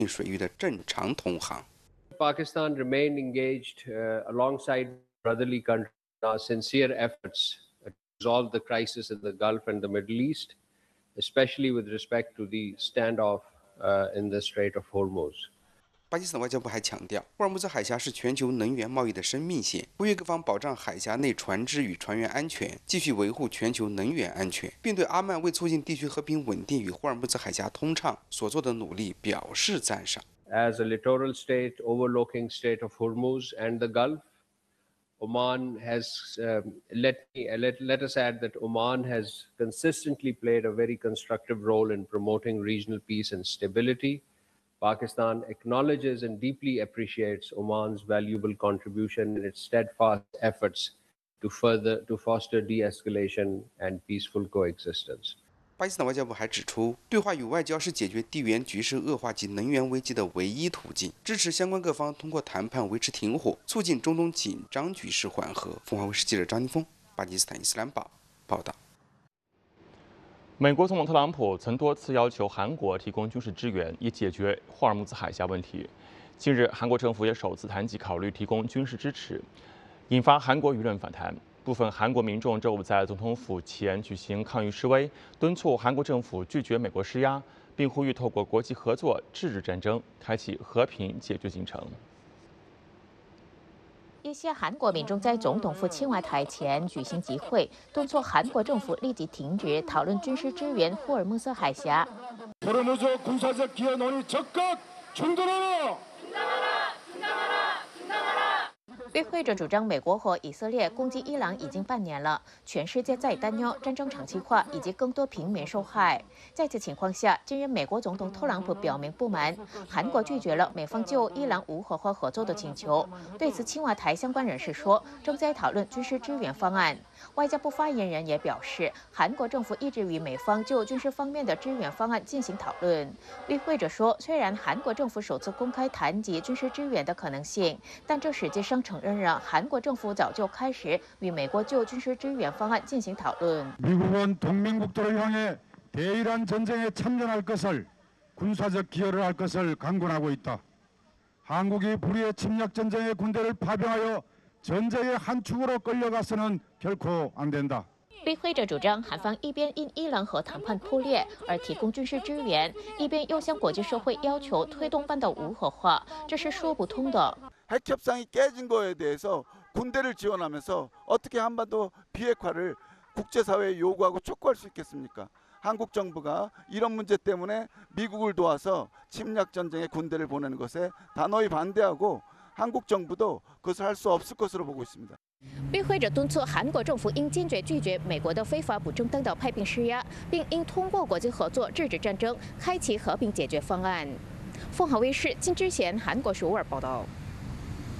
水域的正常通航。 Pakistan remained engaged alongside brotherly countries in our sincere efforts to resolve the crisis in the Gulf and the Middle East, especially with respect to the standoff in the Strait of Hormuz. 巴基斯坦外交部还强调，霍尔木兹海峡是全球能源贸易的生命线，呼吁各方保障海峡内船只与船员安全，继续维护全球能源安全，并对阿曼为促进地区和平稳定与霍尔木兹海峡通畅所做的努力表示赞赏。 As a littoral state overlooking Strait of Hormuz and the Gulf, Oman has let us add that Oman has consistently played a very constructive role in promoting regional peace and stability. Pakistan acknowledges and deeply appreciates Oman's valuable contribution in its steadfast efforts to foster de-escalation and peaceful coexistence. 巴基斯坦外交部还指出，对话与外交是解决地缘局势恶化及能源危机的唯一途径，支持相关各方通过谈判维持停火，促进中东紧张局势缓和。凤凰卫视记者张宁峰，巴基斯坦伊斯兰堡报道。 美国总统特朗普曾多次要求韩国提供军事支援，以解决霍尔木兹海峡问题。近日，韩国政府也首次谈及考虑提供军事支持，引发韩国舆论反弹。部分韩国民众周五在总统府前举行抗议示威，敦促韩国政府拒绝美国施压，并呼吁透过国际合作制止战争，开启和平解决进程。 一些韩国民众在总统府青瓦台前举行集会，敦促韩国政府立即停止讨论军事支援霍尔木兹海峡。与会者主张，美国和以色列攻击伊朗已经半年了，全世界在担忧战争长期化以及更多平民受害。在此情况下，近日美国总统特朗普表明不满，韩国拒绝了美方就伊朗无核化合作的请求。对此，青瓦台相关人士说，正在讨论军事支援方案。外交部发言人也表示，韩国政府一直与美方就军事方面的支援方案进行讨论。与会者说，虽然韩国政府首次公开谈及军事支援的可能性，但这实际上承认了韩国政府早就开始与美国就军事支援方案进行讨论。 미국은 동맹국들을 향해 대이란 전쟁에 참전할 것을 군사적 기여를 할 것을 강권하고 있다. 한국이 불의의 침략 전쟁의 군대를 파병하여 전쟁의 한 축으로 끌려가서는 결코 안 된다. 与会者主张，韩方一边因伊朗核谈判破裂而提供军事支援，一边又向国际社会要求推动半岛无核化，这是说不通的。 핵 협상이 깨진 거에 대해서 군대를 지원하면서 어떻게 한반도 비핵화를 국제사회에 요구하고 촉구할 수 있겠습니까? 한국 정부가 이런 문제 때문에 미국을 도와서 침략 전쟁에 군대를 보내는 것에 단호히 반대하고 한국 정부도 그것을 할 수 없을 것으로 보고 있습니다. 与会者敦促韩国政府应坚决拒绝美国的非法不正当的派兵施压，并应通过国际合作制止战争，开启和平解决方案。凤凰卫视金智贤韩国首尔报道。